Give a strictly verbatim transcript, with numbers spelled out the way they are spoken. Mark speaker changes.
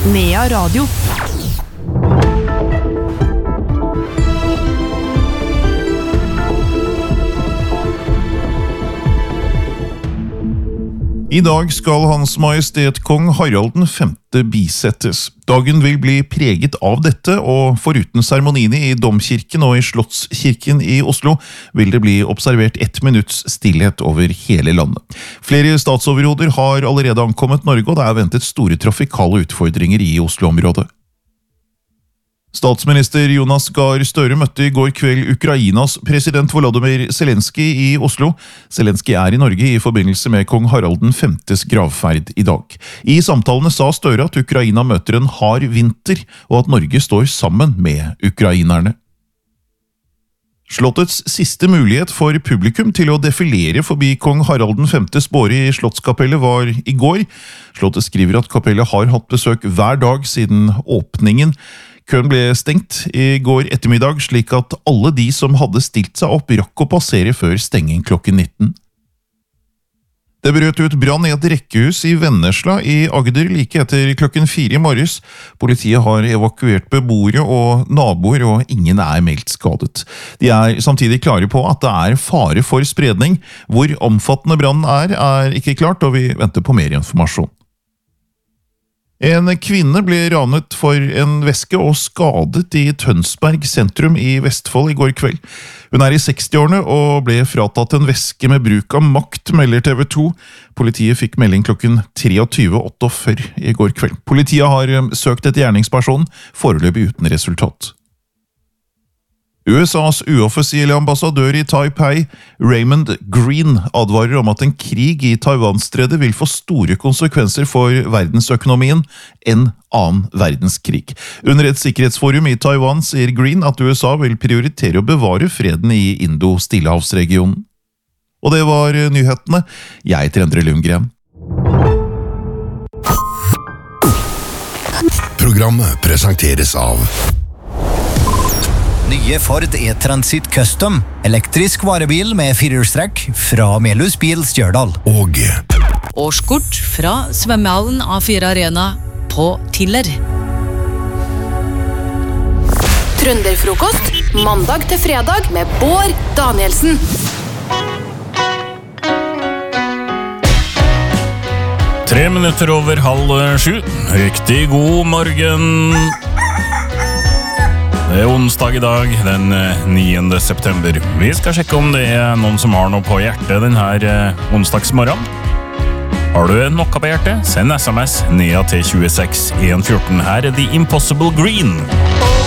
Speaker 1: Nea Radio.
Speaker 2: I dag skal Hans Majestet Kong Harald den femte bisettes. Dagen vil bli preget av dette, og foruten seremoniene i Domkirken og i Slottskirken i Oslo, vil det bli observert ett minutts stillhet over hele landet. Flere statsoverhoder har allerede ankommet Norge, og det er ventet store trafikale utfordringer i Oslo-området. Statsminister Jonas Gahr Støre møtte i går kveld Ukrainas president Volodymyr Zelenskyj i Oslo. Zelenskyj er i Norge i forbindelse med kong Harald den femtes gravferd i dag. I samtalene sa Støre at Ukraina møter en hard vinter, og at Norge står sammen med ukrainerne. Slottets siste mulighet for publikum til å defilere forbi kong Harald den femtes båre i Slottskapellet var i går. Slottet skriver at kapellet har hatt besøk hver dag siden åpningen. Køen ble stengt i går ettermiddag, slik at alle de som hadde stilt seg opp rakk å passere før stenging klokken nitten. Det brøt ut brann i et rekkehus i Vennesla i Agder like etter klokken fire i morges. Politiet har evakuert beboere og naboer, og ingen er meldt skadet. De er samtidig klare på at det er fare for spredning. Hvor omfattende brannen er, er ikke klart, og vi venter på mer informasjon. En kvinne ble ranet for en veske og skadet i Tønsberg sentrum i Vestfold i går kveld. Hun er i sekstiårene og ble fratatt en veske med bruk av makt, melder T V to. Politiet fikk melding klokken treogtyve førtiåtte i går kveld. Politiet har søkt etter gjerningspersonen, foreløpig uten resultat. U S A's uoffisielle ambassadør i Taipei, Raymond Green, advarer om at en krig i Taiwanstredet vil få store konsekvenser for verdensøkonomien enn annen verdenskrig. Under et sikkerhetsforum i Taiwan sier Green at U S A vil prioritere å bevare freden i Indo-Stillehavsregionen. Og det var nyhetene. Jeg heter Endre Lundgren.
Speaker 3: Programmet presenteres av
Speaker 4: Nye Ford E-Transit Custom, elektrisk varebil med firehjulstrekk fra Melhus Bil Stjørdal.
Speaker 3: Og
Speaker 5: årskort fra svømmehallen A fire Arena på Tiller.
Speaker 6: Trønderfrokost, mandag til fredag med Bård Danielsen.
Speaker 7: Tre minutter over halv sju. Riktig god morgen. Det er onsdag i dag, den niende september. Vi skal sjekke om det er noen som har noe på hjertet denne onsdagsmorgen. Har du noe på hjertet? Send sms ned til tjueseks en fjorten. Her er The Impossible Green.